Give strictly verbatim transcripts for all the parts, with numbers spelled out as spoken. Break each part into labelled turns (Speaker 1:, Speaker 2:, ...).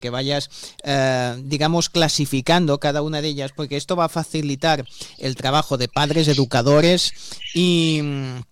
Speaker 1: que vayas, eh, digamos, clasificando cada una de ellas, porque esto va a facilitar el trabajo de padres, educadores y...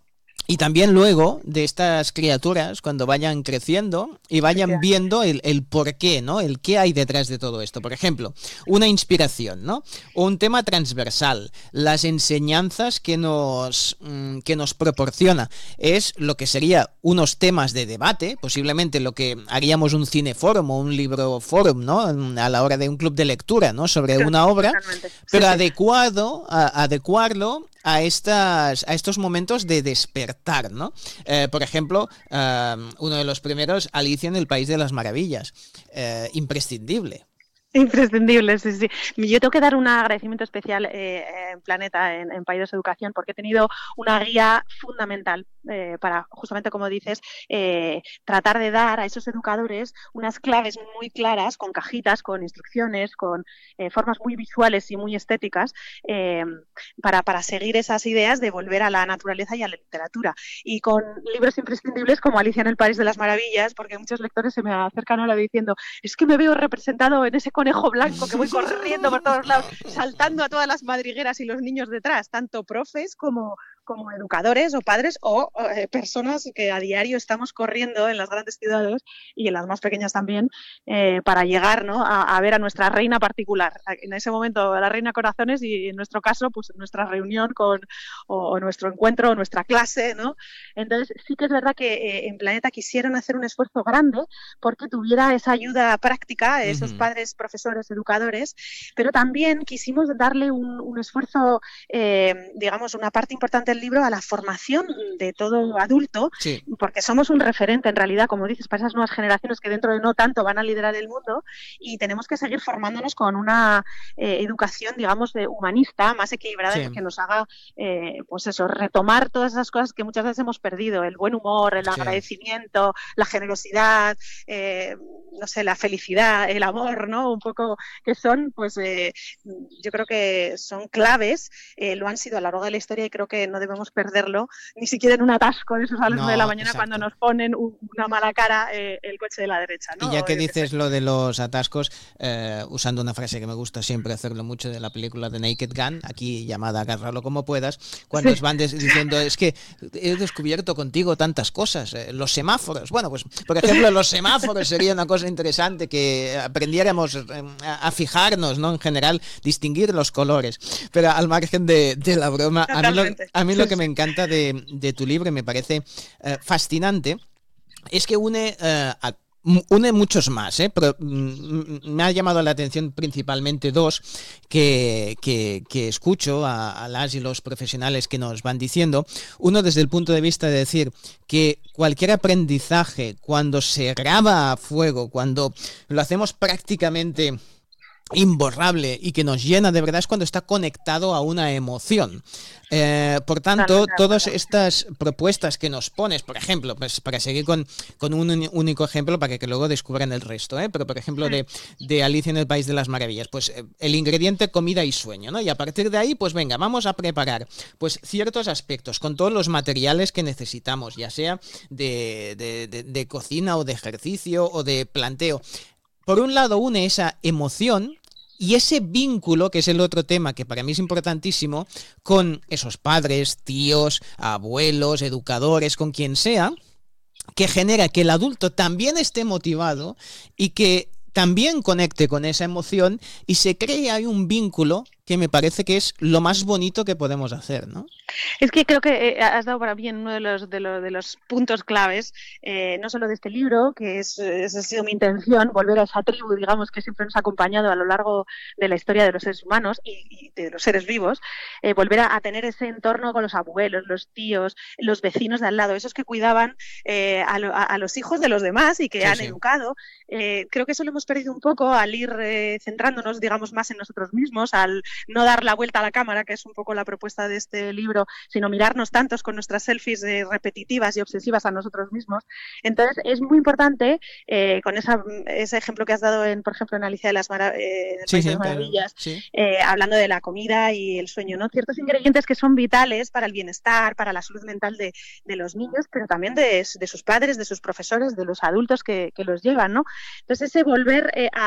Speaker 1: Y también luego de estas criaturas, cuando vayan creciendo y vayan viendo el, el por qué, ¿no? El qué hay detrás de todo esto. Por ejemplo, una inspiración, ¿no? Un tema transversal, las enseñanzas que nos, mmm, que nos proporciona. Es lo que sería unos temas de debate, posiblemente lo que haríamos un cineforum o un libroforum, ¿no? A la hora de un club de lectura, ¿no? Sobre una obra, pero adecuado, a, adecuarlo a estas a estos momentos de despertar, ¿no? Eh, por ejemplo, eh, uno de los primeros, Alicia en el País de las Maravillas, eh, imprescindible.
Speaker 2: Imprescindible, sí, sí. Yo tengo que dar un agradecimiento especial eh, en Planeta, en, en Países Educación, porque he tenido una guía fundamental eh, para, justamente como dices, eh, tratar de dar a esos educadores unas claves muy claras, con cajitas, con instrucciones, con eh, formas muy visuales y muy estéticas, eh, para, para seguir esas ideas de volver a la naturaleza y a la literatura. Y con libros imprescindibles como Alicia en el País de las Maravillas, porque muchos lectores se me acercan ahora diciendo, es que me veo representado en ese conejo blanco que voy corriendo por todos lados, saltando a todas las madrigueras y los niños detrás, tanto profes como, como educadores o padres o eh, personas que a diario estamos corriendo en las grandes ciudades y en las más pequeñas también, eh, para llegar, ¿no? a, a ver a nuestra reina particular. En ese momento a la reina corazones y en nuestro caso, pues nuestra reunión con, o, o nuestro encuentro o nuestra clase, ¿no? Entonces sí que es verdad que eh, en Planeta quisieron hacer un esfuerzo grande porque tuviera esa ayuda práctica, esos uh-huh. padres, profesores, educadores, pero también quisimos darle un, un esfuerzo, eh, digamos, una parte importante del libro a la formación de todo adulto, sí. porque somos un referente en realidad, como dices, para esas nuevas generaciones que dentro de no tanto van a liderar el mundo y tenemos que seguir formándonos con una eh, educación, digamos, de humanista, más equilibrada, sí. que nos haga, eh, pues eso, retomar todas esas cosas que muchas veces hemos perdido, el buen humor, el sí. agradecimiento, la generosidad, eh, no sé, la felicidad, el amor, ¿no? Un poco que son, pues eh, yo creo que son claves, eh, lo han sido a lo largo de la historia y creo que no debemos perderlo, ni siquiera en un atasco de esos a las nueve no, de la mañana exacto. cuando nos ponen una mala cara eh, el coche de la derecha, ¿no?
Speaker 1: Y ya que dices que lo de los atascos, eh, usando una frase que me gusta siempre hacerlo mucho de la película de Naked Gun, aquí llamada Agárralo como puedas, cuando sí. van diciendo, es que he descubierto contigo tantas cosas, eh, los semáforos, bueno, pues por ejemplo los semáforos sería una cosa interesante que aprendiéramos a fijarnos, ¿no? En general, distinguir los colores. Pero al margen de, de la broma, a mí lo, a mí lo que me encanta de, de tu libro, me parece eh, fascinante, es que une eh, a une muchos más, ¿eh? Pero mm, me ha llamado la atención principalmente dos que, que, que escucho a, a las y los profesionales que nos van diciendo. Uno desde el punto de vista de decir que cualquier aprendizaje, cuando se graba a fuego, cuando lo hacemos prácticamente imborrable y que nos llena de verdad, es cuando está conectado a una emoción. Eh, por tanto, todas estas propuestas que nos pones, por ejemplo, pues para seguir con, con un único ejemplo para que, que luego descubran el resto, ¿eh? Pero por ejemplo de, de Alicia en el País de las Maravillas, pues eh, el ingrediente comida y sueño, ¿no? Y a partir de ahí, pues venga, vamos a preparar pues ciertos aspectos con todos los materiales que necesitamos, ya sea de, de, de, de cocina o de ejercicio o de planteo. Por un lado une esa emoción y ese vínculo, que es el otro tema que para mí es importantísimo, con esos padres, tíos, abuelos, educadores, con quien sea, que genera que el adulto también esté motivado y que también conecte con esa emoción y se cree ahí un vínculo que me parece que es lo más bonito que podemos hacer, ¿no?
Speaker 2: Es que creo que eh, has dado para mí en uno de los, de los, de los puntos claves, eh, no solo de este libro, que es, esa ha sido mi intención, volver a esa tribu, digamos, que siempre nos ha acompañado a lo largo de la historia de los seres humanos y, y de los seres vivos, eh, volver a, a tener ese entorno con los abuelos, los tíos, los vecinos de al lado, esos que cuidaban eh, a, lo, a, a los hijos de los demás y que sí, han sí. educado. Eh, creo que eso lo hemos perdido un poco al ir eh, centrándonos, digamos, más en nosotros mismos, al no dar la vuelta a la cámara, que es un poco la propuesta de este libro, sino mirarnos tantos con nuestras selfies eh, repetitivas y obsesivas a nosotros mismos. Entonces es muy importante, eh, con esa, ese ejemplo que has dado, en, por ejemplo, en Alicia de las, Mara eh, en el sí, País sí, de las Maravillas, sí. eh, hablando de la comida y el sueño, ¿no? Ciertos ingredientes que son vitales para el bienestar, para la salud mental de, de los niños, pero también de, de sus padres, de sus profesores, de los adultos que, que los llevan, ¿no? Entonces ese volver eh, a